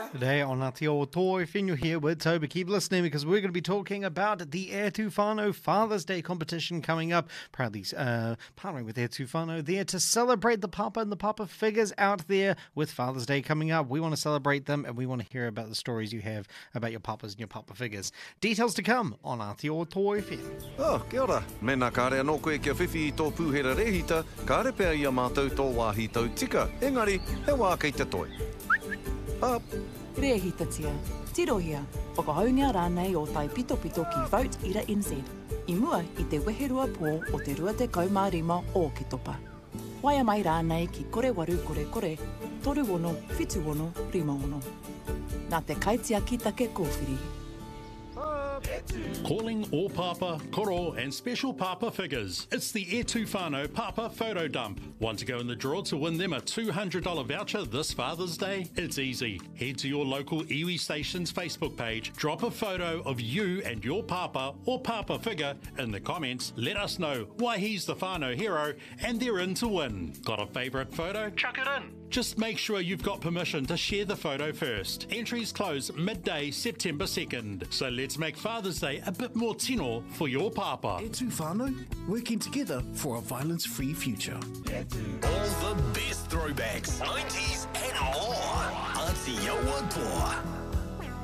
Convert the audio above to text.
Today on Aotearoa Whenua here with Toby. Keep listening because we're going to be talking about the Air Tūwhānau Father's Day competition coming up. Proudly partnering with Air Tūwhānau there to celebrate the Papa and the Papa figures out there with Father's Day coming up. We want to celebrate them and we want to hear about the stories you have about your Papas and your Papa figures. Details to come on Aotearoa Whenua. Oh, kia ora. Mena kāre anō koe kia whiwhi I tō pūhera rehita, kāre pēr ia mātou tō wāhi tau tika. Engari, he wā kei te toi. Up. Rehitatia, tirohia, whakahaungia rānei o tai pito ki Vote Ira NZ. I mua I te weherua pō o te 25 o ki topa. Waia mai rānei ki kore waru kore kore, toru wono, whitu wono, rima wono. Nā te kaitia ki take kōwhiri. Calling all Papa, Koro and special Papa figures. It's the Air Tūwhānau Papa Photo Dump. Want to go in the draw to win them a $200 voucher this Father's Day? It's easy. Head to your local iwi station's Facebook page, drop a photo of you and your Papa or Papa figure in the comments. Let us know why he's the whānau hero and they're in to win. Got a favourite photo? Chuck it in. Just make sure you've got permission to share the photo first. Entries close midday September 2nd. So let's make Father's Day a bit more tino for your Papa. Air Tūwhānau, working together for a violence-free future. All the best throwbacks, 90s and more. Aotearoa Toa.